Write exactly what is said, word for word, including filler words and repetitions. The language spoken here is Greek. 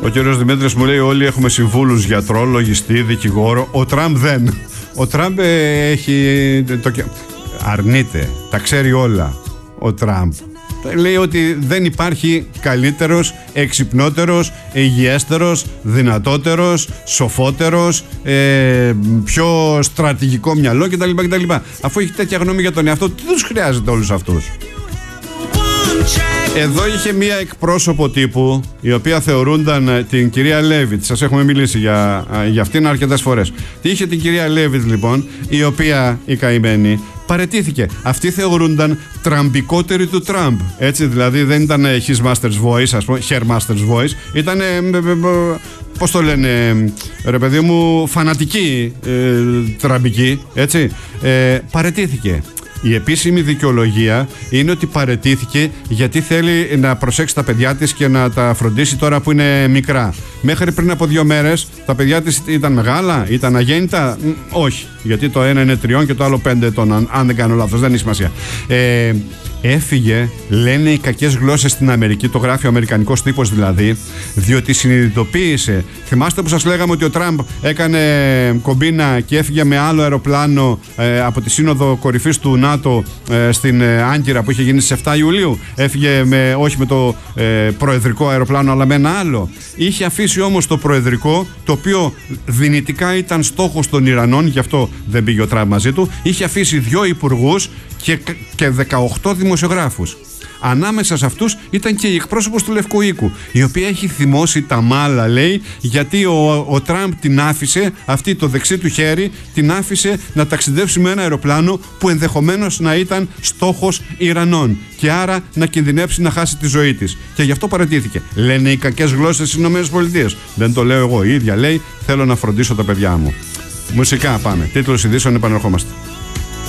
Ο κύριος Δημήτρης μου λέει: όλοι έχουμε συμβούλους, γιατρό, λογιστή, δικηγόρο. Ο Τραμπ δεν. Ο Τραμπ έχει. Το... αρνείται. Τα ξέρει όλα. Ο Τραμπ. Λέει ότι δεν υπάρχει καλύτερος, εξυπνότερος, υγιέστερος, δυνατότερος, σοφότερος, ε, πιο στρατηγικό μυαλό κτλ, κτλ. Αφού έχει τέτοια γνώμη για τον εαυτό, τι τους χρειάζεται όλους αυτούς? Εδώ είχε μία εκπρόσωπο τύπου, η οποία θεωρούνταν την κυρία Λέβιτ. Σας έχουμε μιλήσει για, για αυτήν αρκετές φορές. Τι είχε την κυρία Λέβιτ λοιπόν, η οποία η καημένη παραιτήθηκε. Αυτή θεωρούνταν τραμπικότερη του Τραμπ. Έτσι, δηλαδή δεν ήταν his master's voice, ας πούμε, her master's voice. Ήταν, πώς το λένε, ρε παιδί μου, φανατική ε, τραμπική. Έτσι, ε, παραιτήθηκε. Η επίσημη δικαιολογία είναι ότι παραιτήθηκε γιατί θέλει να προσέξει τα παιδιά της και να τα φροντίσει τώρα που είναι μικρά. Μέχρι πριν από δύο μέρες τα παιδιά της ήταν μεγάλα, ήταν αγέννητα. Όχι, γιατί το ένα είναι τριών και το άλλο πέντε ετών, αν, αν δεν κάνω λάθος, δεν έχει σημασία. Ε, Έφυγε, λένε οι κακές γλώσσες στην Αμερική, το γράφει ο αμερικανικός τύπος δηλαδή, διότι συνειδητοποίησε. Θυμάστε που σας λέγαμε ότι ο Τραμπ έκανε κομπίνα και έφυγε με άλλο αεροπλάνο ε, από τη Σύνοδο Κορυφής του ΝΑΤΟ ε, στην ε, Άγκυρα που είχε γίνει στις εφτά Ιουλίου. Έφυγε με, όχι με το ε, προεδρικό αεροπλάνο, αλλά με ένα άλλο. Είχε αφήσει όμως το προεδρικό, το οποίο δυνητικά ήταν στόχος των Ιρανών, γι' αυτό δεν πήγε ο Τραμπ μαζί του. Είχε αφήσει δύο υπουργούς και, και δεκαοκτώ δημοσιογράφους. Ανάμεσα σε αυτούς ήταν και η εκπρόσωπος του Λευκού Οίκου, η οποία έχει θυμώσει τα μάλα, λέει, γιατί ο, ο Τραμπ την άφησε, αυτή το δεξί του χέρι, την άφησε να ταξιδέψει με ένα αεροπλάνο που ενδεχομένως να ήταν στόχος Ιρανών και άρα να κινδυνεύσει να χάσει τη ζωή της. Και γι' αυτό παραιτήθηκε. Λένε οι κακές γλώσσες στις ΗΠΑ. Δεν το λέω εγώ, η ίδια λέει: θέλω να φροντίσω τα παιδιά μου. Μουσικά πάμε. Τίτλος ειδήσεων, επανερχόμαστε.